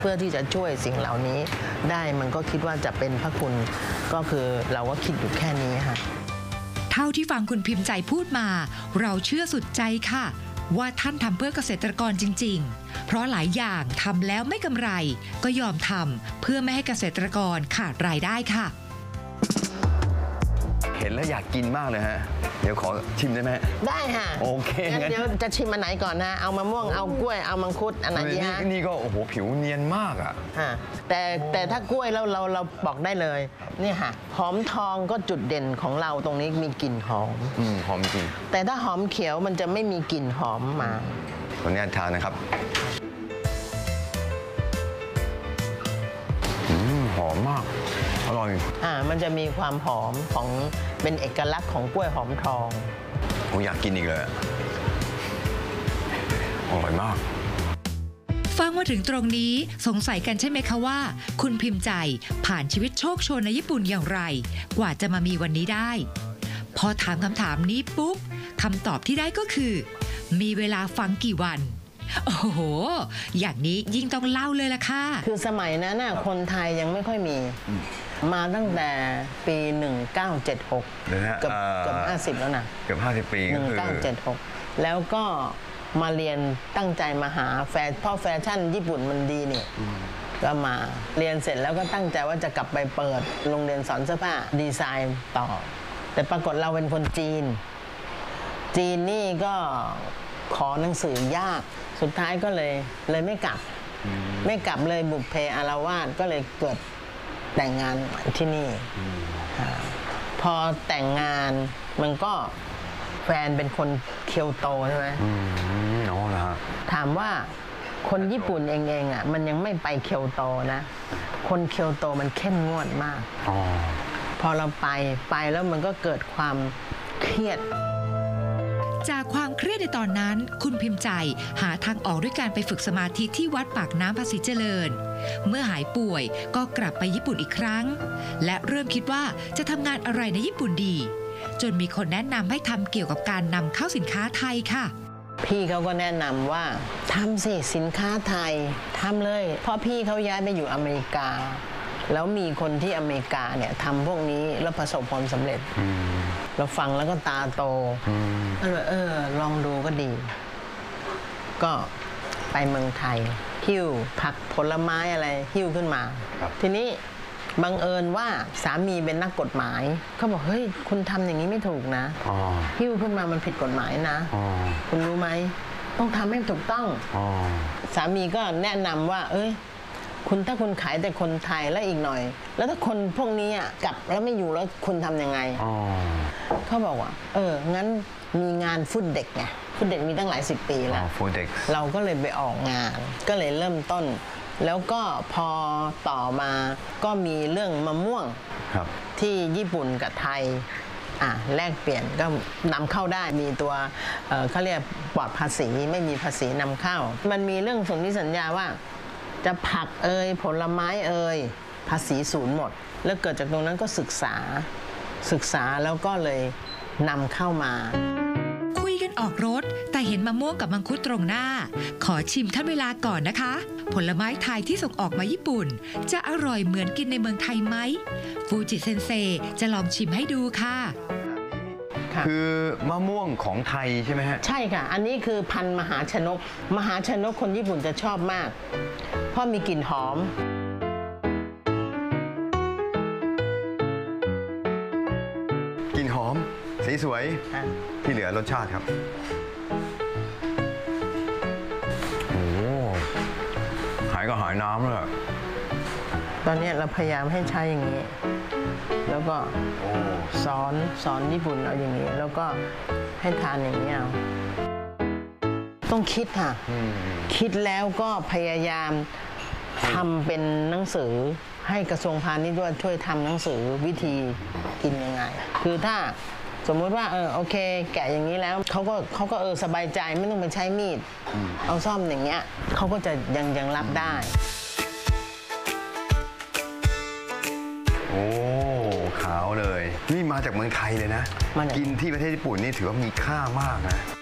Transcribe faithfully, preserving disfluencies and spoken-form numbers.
เพื่อที่จะช่วยสิ่งเหล่านี้ได้มันก็คิดว่าจะเป็นพระคุณก็คือเราก็คิดอยู่แค่นี้ค่ะเท่าที่ฟังคุณพิมพ์ใจพูดมาเราเชื่อสุดใจค่ะว่าท่านทำเพื่อเกษตรกรจริงๆเพราะหลายอย่างทำแล้วไม่กำไรก็ยอมทำเพื่อไม่ให้เกษตรกรขาดรายได้ค่ะเห็นแล้วอยากกินมากเลยฮะเดี๋ยวขอชิมได้ไหมได้ค่ะโอเคงั้นเดี๋ยวจะชิมอันไหนก่อนนะเอามะม่วงเอากล้วยเอามังคุดอันไหนดีฮะนี่ก็โอ้โหผิวเนียนมากอ่ะแต่แต่ถ้ากล้วยเราเราเราบอกได้เลยนี่ค่ะหอมทองก็จุดเด่นของเราตรงนี้มีกลิ่นหอมอืมหอมจริงแต่ถ้าหอมเขียวมันจะไม่มีกลิ่นหอมมาขออนุญาตทานนะครับอืมหอมมากอร่อยอ่ามันจะมีความหอมของเป็นเอกลักษณ์ของกล้วยหอมทองผมอยากกินอีกเลยอร่อยมากฟังมาถึงตรงนี้สงสัยกันใช่ไหมคะว่าคุณพิมพ์ใจผ่านชีวิตโชคโชนในญี่ปุ่นอย่างไรกว่าจะมามีวันนี้ได้พอถามคำถามนี้ปุ๊บคำตอบที่ได้ก็คือมีเวลาฟังกี่วันโอ้โหอย่างนี้ยิ่งต้องเล่าเลยล่ะค่ะคือสมัยนั้นน่ะคนไทยยังไม่ค่อยมีมาตั้งแต่ปีหนึ่งเก้าเจ็ดหกเกือบเกือบห้าสิบแล้วนะเกือบห้าสิบปีก็คือหนึ่งเก้าเจ็ดหกแล้วก็มาเรียนตั้งใจมาหาแฟชั่นเพราะแฟชั่นญี่ปุ่นมันดีนี่ก็มาเรียนเสร็จแล้วก็ตั้งใจว่าจะกลับไปเปิดโรงเรียนสอนเสื้อผ้าดีไซน์ต่อแต่ปรากฏเราเป็นคนจีนจีนนี่ก็ขอหนังสือยากสุดท้ายก็เลยเลยไม่กลับไม่กลับเลยบุพเพอาละวาดก็เลยเกิดแต่งงานที่นี่พอแต่งงานมันก็แฟนเป็นคนเคียวโตใช่ไหมอืมอ๋อเหรอถามว่าคนญี่ปุ่นเองเองอ่ะมันยังไม่ไปเคียวโตนะคนเคียวโตมันเข้มงวดมากอพอเราไปไปแล้วมันก็เกิดความเครียดจากความเครียดในตอนนั้นคุณพิมพ์ใจหาทางออกด้วยการไปฝึกสมาธิที่วัดปากน้ำภาษีเจริญเมื่อหายป่วยก็กลับไปญี่ปุ่นอีกครั้งและเริ่มคิดว่าจะทำงานอะไรในญี่ปุ่นดีจนมีคนแนะนำให้ทำเกี่ยวกับการนำเข้าสินค้าไทยค่ะพี่เขาก็แนะนำว่าทำสิสินค้าไทยทำเลยเพราะพี่เขาย้ายไปอยู่อเมริกาแล้วมีคนที่อเมริกาเนี่ยทำพวกนี้แล้วประสบความสำเร็จเราฟังแล้วก็ตาโตก็เลยเออลองดูก็ดี ก็ไปเมืองไทยหิ้วผักผลไม้อะไรหิ้วขึ้นมาทีนี้บังเอิญว่าสามีเป็นนักกฎหมายเขาบอกเฮ้ยคุณทำอย่างนี้ไม่ถูกนะหิ้วขึ้นมามันผิดกฎหมายนะคุณรู้ไหมต้องทำให้ถูกต้องสามีก็แนะนำว่าเอ้ยคุณถ้าคุณขายแต่คนไทยแล้วอีกหน่อยแล้วถ้าคนพวกนี้อ่ะกลับแล้วไม่อยู่แล้วคุณทำยังไงเขาบอกว่าเอองั้นมีงานฟุตเด็กไงฟุตเด็กมีตั้งหลายสิบปีแล้วเราก็เลยไปออกงานก็เลยเริ่มต้นแล้วก็พอต่อมาก็มีเรื่องมะม่วงที่ญี่ปุ่นกับไทยอ่ะแลกเปลี่ยนก็นำเข้าได้มีตัว เอ่อเขาเรียกปลอดภาษีไม่มีภาษีนำเข้ามันมีเรื่องสนธิสัญญาว่าจะผักเอ่ยผลไม้เอ่ยภาษีศูนย์หมดแล้วเกิดจากตรงนั้นก็ศึกษาศึกษาแล้วก็เลยนำเข้ามาคุยกันออกรถแต่เห็นมะม่วงกับมังคุดตรงหน้าขอชิมท่านเวลาก่อนนะคะผลไม้ไทยที่ส่งออกมาญี่ปุ่นจะอร่อยเหมือนกินในเมืองไทยไหมฟูจิเซนเซจะลองชิมให้ดูค่ะคือมะม่วงของไทยใช่ไหมฮะใช่ค่ะอันนี้คือพันธุ์มหาชนกมหาชนกคนญี่ปุ่นจะชอบมากเพราะมีกลิ่นหอมกลิ่นหอมสีสวยที่เหลือรสชาติครับโอ้หายก็หายน้ำเลยตอนนี้เราพยายามให้ใช้อย่างนี้แล้วก็สอนสอนญี่ปุ่นเอาอย่างนี้แล้วก็ให้ทานอย่างนี้เอาต้องคิดค่ะคิดแล้วก็พยายามทำเป็นหนังสือให้กระทรวงพาณิชย์ด้วยช่วยทำหนังสือวิธีกินยังไงคือถ้าสมมุติว่าเออโอเคแกะอย่างนี้แล้วเขาก็เขาก็เออสบายใจไม่ต้องไปใช้มีดเอาซ่อมอย่างเงี้ยเขาก็จะยังยังรับได้โอ้ขาวเลยนี่มาจากเมืองไทยเลยนะกินที่ประเทศญี่ปุ่นนี่ถือว่ามีค่ามากนะ